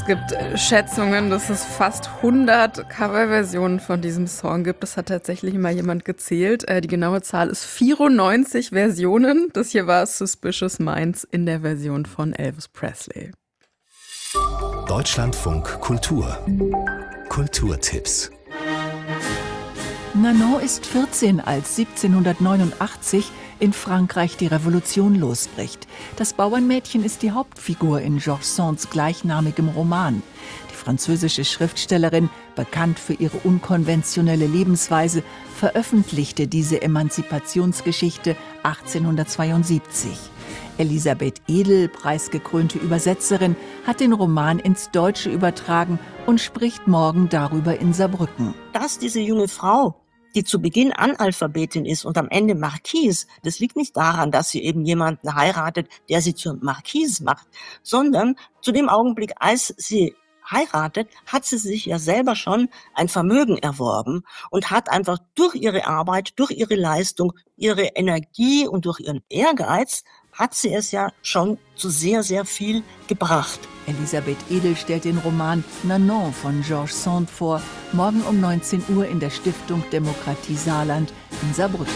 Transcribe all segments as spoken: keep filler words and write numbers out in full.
gibt äh, Schätzungen, dass es fast hundert Coverversionen von diesem Song gibt. Das hat tatsächlich mal jemand gezählt. Äh, die genaue Zahl ist vierundneunzig Versionen. Das hier war Suspicious Minds in der Version von Elvis Presley. Deutschlandfunk Kultur. Kulturtipps. Nanon ist vierzehn, als siebzehnhundertneunundachtzig in Frankreich die Revolution losbricht. Das Bauernmädchen ist die Hauptfigur in Georges Sands gleichnamigem Roman. Die französische Schriftstellerin, bekannt für ihre unkonventionelle Lebensweise, veröffentlichte diese Emanzipationsgeschichte achtzehnhundertzweiundsiebzig. Elisabeth Edel, preisgekrönte Übersetzerin, hat den Roman ins Deutsche übertragen und spricht morgen darüber in Saarbrücken. Dass diese junge Frau, die zu Beginn Analphabetin ist und am Ende Marquise, das liegt nicht daran, dass sie eben jemanden heiratet, der sie zur Marquise macht, sondern zu dem Augenblick, als sie heiratet, hat sie sich ja selber schon ein Vermögen erworben und hat einfach durch ihre Arbeit, durch ihre Leistung, ihre Energie und durch ihren Ehrgeiz hat sie es ja schon zu sehr, sehr viel gebracht. Elisabeth Edel stellt den Roman Nanon von Georges Sand vor, morgen um neunzehn Uhr in der Stiftung Demokratie Saarland in Saarbrücken.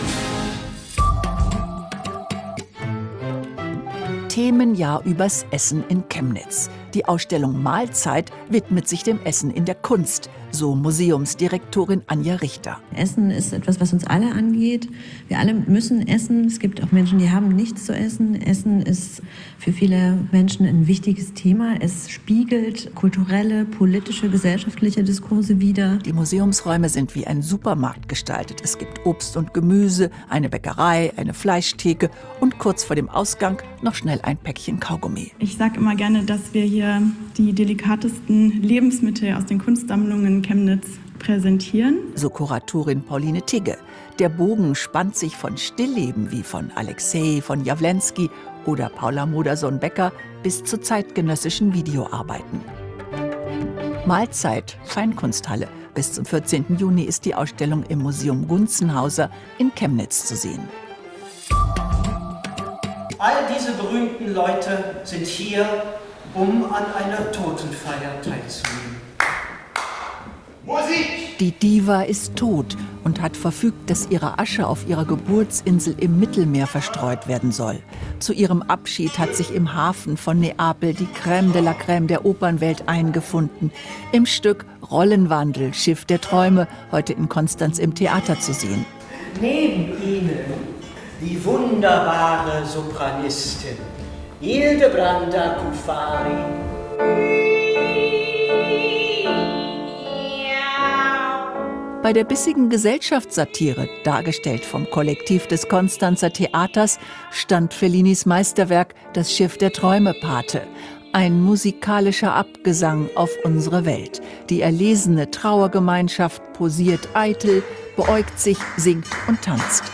Themenjahr übers Essen in Chemnitz. Die Ausstellung Mahlzeit widmet sich dem Essen in der Kunst, so Museumsdirektorin Anja Richter. Essen ist etwas, was uns alle angeht. Wir alle müssen essen. Es gibt auch Menschen, die haben nichts zu essen. Essen ist für viele Menschen ein wichtiges Thema. Es spiegelt kulturelle, politische, gesellschaftliche Diskurse wider. Die Museumsräume sind wie ein Supermarkt gestaltet. Es gibt Obst und Gemüse, eine Bäckerei, eine Fleischtheke und kurz vor dem Ausgang noch schnell ein Päckchen Kaugummi. Ich sage immer gerne, dass wir hier die delikatesten Lebensmittel aus den Kunstsammlungen in Chemnitz präsentieren. So Kuratorin Pauline Tigge. Der Bogen spannt sich von Stillleben wie von Alexei von Jawlensky oder Paula Modersohn-Becker bis zu zeitgenössischen Videoarbeiten. Mahlzeit, Feinkunsthalle. Bis zum vierzehnten Juni ist die Ausstellung im Museum Gunzenhauser in Chemnitz zu sehen. All diese berühmten Leute sind hier, um an einer Totenfeier teilzunehmen. Musik! Die Diva ist tot und hat verfügt, dass ihre Asche auf ihrer Geburtsinsel im Mittelmeer verstreut werden soll. Zu ihrem Abschied hat sich im Hafen von Neapel die Crème de la Crème der Opernwelt eingefunden. Im Stück Rollenwandel, Schiff der Träume, heute in Konstanz im Theater zu sehen. Neben ihnen die wunderbare Sopranistin Hildebranda Cuffari. Bei der bissigen Gesellschaftssatire, dargestellt vom Kollektiv des Konstanzer Theaters, stand Fellinis Meisterwerk Das Schiff der Träume Pate. Ein musikalischer Abgesang auf unsere Welt. Die erlesene Trauergemeinschaft posiert eitel, beäugt sich, singt und tanzt.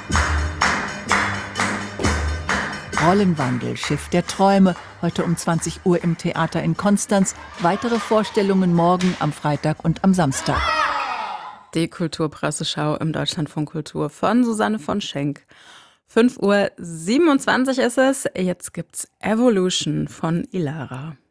Rollenwandel, Schiff der Träume, heute um zwanzig Uhr im Theater in Konstanz. Weitere Vorstellungen morgen am Freitag und am Samstag. Die Kulturpresseschau im Deutschlandfunk Kultur von Susanne von Schenk. fünf Uhr siebenundzwanzig ist es, jetzt gibt's Evolution von Ilara.